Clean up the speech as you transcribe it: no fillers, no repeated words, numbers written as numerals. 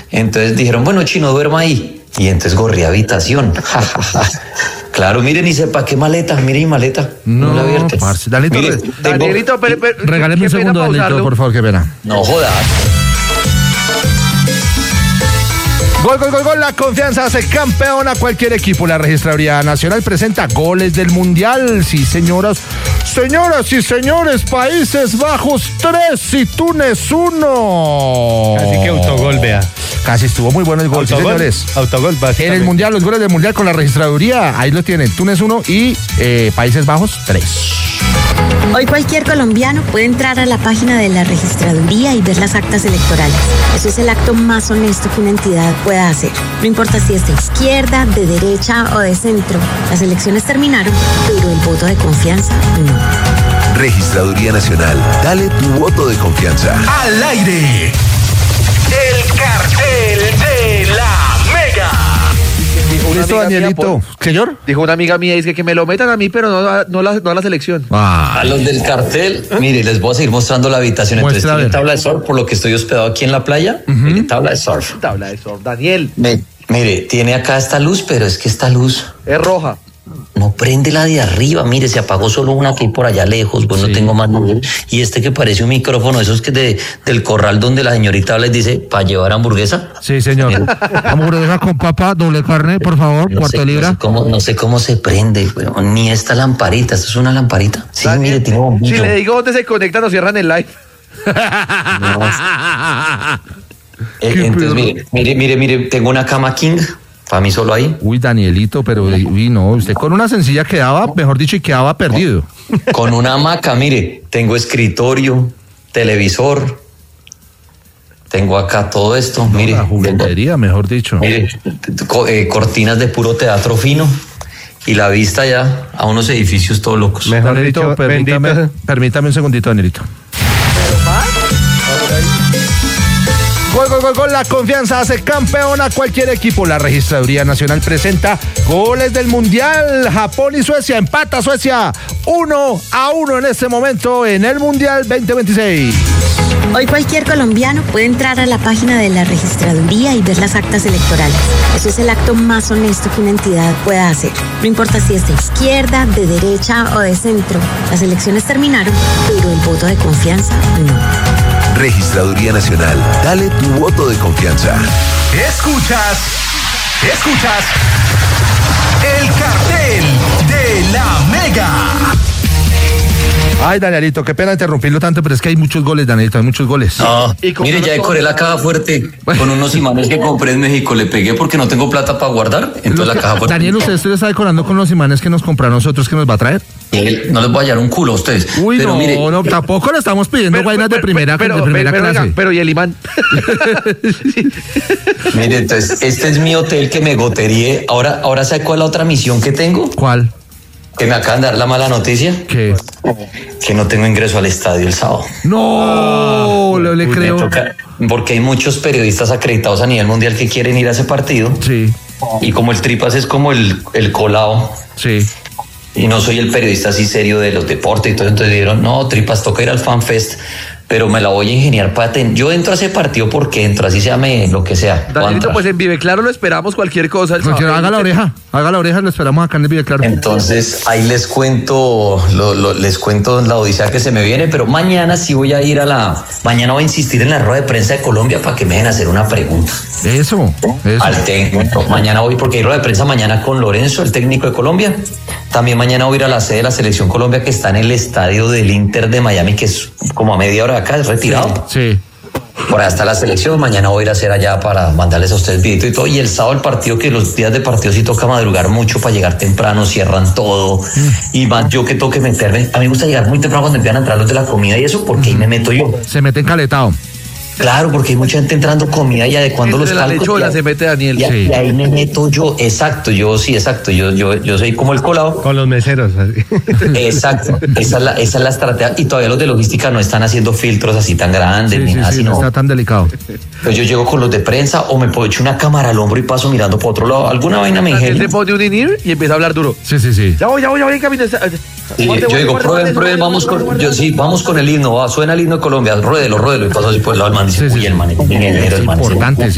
Entonces dijeron, bueno, Chino, duerma ahí. Y entonces gorrí habitación. Claro, miren y sepa qué maleta, mire mi maleta. No la abiertes. Parce, Danielito, Danielito, regáleme un segundo, Danielito, por favor, qué pena. No jodas. Gol, gol, gol, gol. La Confianza hace campeón a cualquier equipo. La Registraduría Nacional presenta goles del Mundial. Sí, señoras y señores. Países Bajos 3 y Túnez 1. Así que autogol, vea. Casi estuvo muy bueno el gol, Autogol, sí, señores. Autogol, básicamente. En el Mundial, los goles del Mundial con la Registraduría. Ahí lo tienen. Túnez 1 y Países Bajos 3. Hoy cualquier colombiano puede entrar a la página de la Registraduría y ver las actas electorales. Eso es el acto más honesto que una entidad pueda hacer. No importa si es de izquierda, de derecha o de centro. Las elecciones terminaron, pero el voto de confianza no. Registraduría Nacional. Dale tu voto de confianza. Al aire. El cartel de la Mega. Listo, Danielito. Señor. Dijo una amiga mía, dice que me lo metan a mí, pero no a la selección. A los del cartel, mire, les voy a seguir mostrando la habitación. Entonces Muestra, tiene tabla de surf, por lo que estoy hospedado aquí en la playa. Mire, tabla de surf. Tabla de surf, Daniel. Mire, tiene acá esta luz, pero es que esta luz Es roja. no prende la de arriba. Mire, se apagó solo una que hay por allá lejos. Pues no tengo más luz. Y este que parece un micrófono, esos que del corral donde la señorita habla y dice, ¿para llevar hamburguesa? Sí, señor. Hamburguesa con papa, doble carne, por favor, cuarto de libra. No sé cómo se prende, pero ni esta lamparita. ¿Esto es una lamparita? Sí, Daniel, mire, tiene bombillo. si le digo dónde se conecta, nos cierran el live. Entonces, mire, tengo una cama king. Para mí solo ahí. Uy, Danielito, pero no, usted con una sencilla quedaba, mejor dicho, y quedaba perdido. Con una hamaca, mire, tengo escritorio, televisor, tengo acá todo esto, mire. La juguetería, mejor dicho. Mire, cortinas de puro teatro fino y la vista ya a unos edificios todos locos. Danielito, permítame un segundito, Danielito. Gol, gol, gol, gol. La Confianza hace campeón a cualquier equipo. La Registraduría Nacional presenta goles del Mundial. Japón y Suecia. Empata Suecia 1-1 en este momento en el Mundial 2026. Hoy cualquier colombiano puede entrar a la página de la Registraduría y ver las actas electorales. Eso es el acto más honesto que una entidad pueda hacer. No importa si es de izquierda, de derecha o de centro. Las elecciones terminaron, pero el voto de confianza no. Registraduría Nacional. Dale tu voto de confianza. Escuchas el cartel de la Mega. Ay, Danielito, qué pena interrumpirlo tanto, pero es que hay muchos goles, Danielito, hay muchos goles. No, mire, ya decoré la caja fuerte con unos imanes que compré en México. Le pegué porque no tengo plata para guardar. Entonces la caja fuerte. Daniel, ¿usted está decorando con los imanes que nos compró a nosotros, que nos va a traer? No les voy a hallar un culo a ustedes. Uy, pero no, mire, no, tampoco le estamos pidiendo vainas de primera clase. Pero ¿y el imán? Mire, entonces, este es mi hotel que me goterié. Ahora ¿sabe cuál es la otra misión que tengo? ¿Cuál? Que me acaban de dar la mala noticia. ¿Qué? Que no tengo ingreso al estadio el sábado. No, le creo. Porque hay muchos periodistas acreditados a nivel mundial que quieren ir a ese partido. Sí. Y como el Tripas es como el colado. Sí. Y no soy el periodista así serio de los deportes y todo. Entonces dijeron, no, Tripas, toca ir al FanFest. Pero me la voy a ingeniar para yo entro a ese partido porque entro, así se llame lo que sea. Danielito, pues en Vive Claro lo esperamos cualquier cosa. Haga la oreja, lo esperamos acá en el Vive Claro. Entonces ahí les cuento la odisea que se me viene, pero mañana sí voy a ir mañana voy a insistir en la rueda de prensa de Colombia para que me dejen hacer una pregunta. Eso. Al técnico. Mañana voy porque hay rueda de prensa mañana con Lorenzo, el técnico de Colombia. También mañana voy a ir a la sede de la Selección Colombia que está en el estadio del Inter de Miami, que es como a media hora de acá, es retirado. Sí. Por ahí está la selección, mañana voy a ir a hacer allá para mandarles a ustedes video y todo. Y el sábado el partido, que los días de partido sí toca madrugar mucho para llegar temprano, cierran todo. Y más yo que tengo que meterme. A mí me gusta llegar muy temprano cuando empiezan a entrar los de la comida y eso, porque ahí me meto yo. Se mete encaletado. Claro, porque hay mucha gente entrando comida y adecuando los palcos. La lechola se mete Daniel. Y ahí me meto yo, exacto. Yo soy como el colado. Con los meseros. Exacto. Esa es la estrategia. Y todavía los de logística no están haciendo filtros así tan grandes ni nada. No está tan delicado. Pues yo llego con los de prensa o me puedo echar una cámara al hombro y paso mirando para otro lado. Alguna vaina me ingenio. Él se pone un inhibir y empieza a hablar duro. Sí. Ya voy en camino. Yo digo, prueben, vamos con el himno. Suena el himno de Colombia, ruédelo. Y paso así por el lado del man. Dice, uy, el man es importante.